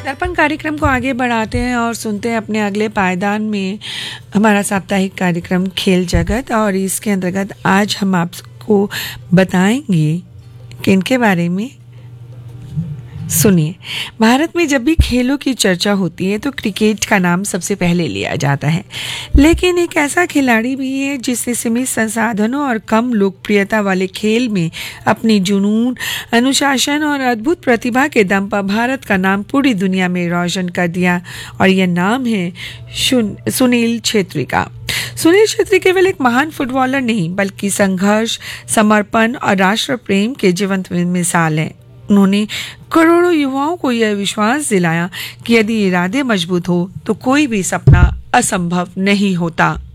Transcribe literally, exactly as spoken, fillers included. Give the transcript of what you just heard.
दर्पण कार्यक्रम को आगे बढ़ाते हैं और सुनते हैं अपने अगले पायदान में हमारा साप्ताहिक कार्यक्रम खेल जगत। और इसके अंतर्गत आज हम आपको बताएंगे कि इनके बारे में। सुनिए, भारत में जब भी खेलों की चर्चा होती है तो क्रिकेट का नाम सबसे पहले लिया जाता है, लेकिन एक ऐसा खिलाड़ी भी है जिसने सीमित संसाधनों और कम लोकप्रियता वाले खेल में अपनी जुनून, अनुशासन और अद्भुत प्रतिभा के दम पर भारत का नाम पूरी दुनिया में रोशन कर दिया, और यह नाम है सुनील छेत्री का। सुनील छेत्री केवल एक महान फुटबॉलर नहीं, बल्कि संघर्ष, समर्पण और राष्ट्र प्रेम के जीवंत मिसाल है। उन्होंने करोड़ों युवाओं को यह विश्वास दिलाया कि यदि इरादे मजबूत हो तो कोई भी सपना असंभव नहीं होता।